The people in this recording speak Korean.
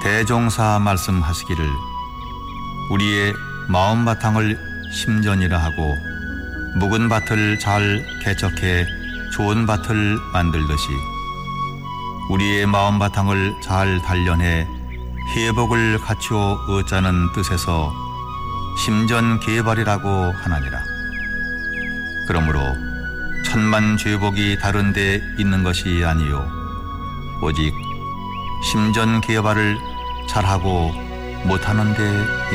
대종사 말씀하시기를 우리의 마음 바탕을 심전이라 하고 묵은 밭을 잘 개척해 좋은 밭을 만들듯이 우리의 마음 바탕을 잘 단련해 회복을 갖추어 얻자는 뜻에서 심전 개발이라고 하나니라. 그러므로 천만 죄복이 다른 데 있는 것이 아니요 오직 심전 개발을 잘하고 못하는 데